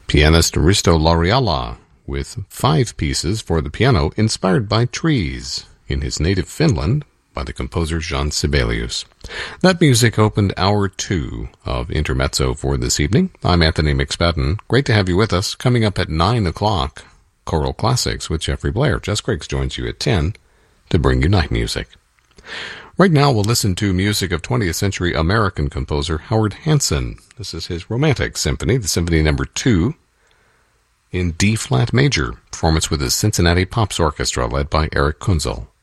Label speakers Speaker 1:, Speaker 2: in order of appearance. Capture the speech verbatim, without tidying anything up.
Speaker 1: Pianist Risto Lauriala with five pieces for the piano inspired by trees in his native Finland by the composer Jean Sibelius. That music opened hour two of Intermezzo for this evening. I'm Anthony McSpadden. Great to have you with us. Coming up at nine o'clock, Choral Classics with Jeffrey Blair. Jess Griggs joins you at ten to bring you night music. Right now, we'll listen to music of twentieth century American composer Howard Hanson. This is his Romantic Symphony, the Symphony Number two, in D-flat major, performance with the Cincinnati Pops Orchestra led by Eric Kunzel.